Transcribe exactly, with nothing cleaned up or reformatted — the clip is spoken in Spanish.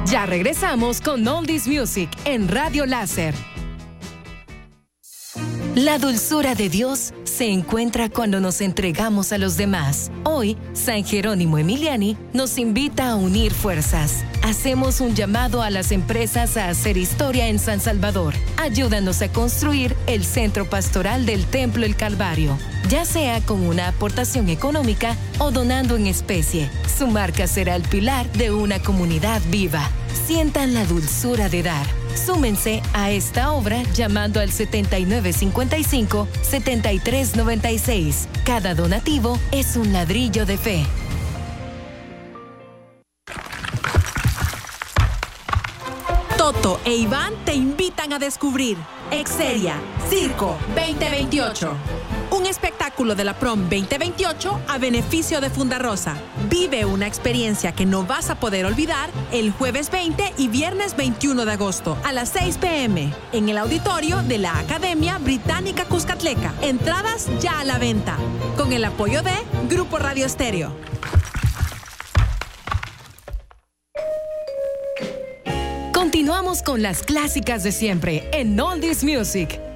Ya regresamos con Oldies Music en Radio Láser. La dulzura de Dios se encuentra cuando nos entregamos a los demás. Hoy, San Jerónimo Emiliani nos invita a unir fuerzas. Hacemos un llamado a las empresas a hacer historia en San Salvador. Ayúdanos a construir el centro pastoral del Templo El Calvario, ya sea con una aportación económica o donando en especie. Su marca será el pilar de una comunidad viva. Sientan la dulzura de dar. Súmense a esta obra llamando al setenta y nueve cincuenta y cinco, setenta y tres noventa y seis. Cada donativo es un ladrillo de fe. Toto e Iván te invitan a descubrir Exeria Circo veinte veintiocho. Un espectáculo de la Prom veinte veintiocho a beneficio de Fundarosa. Vive una experiencia que no vas a poder olvidar el jueves veinte y viernes veintiuno de agosto a las seis de la tarde en el auditorio de la Academia Británica Cuscatleca. Entradas ya a la venta. Con el apoyo de Grupo Radio Estéreo. Continuamos con las clásicas de siempre en Oldies Music.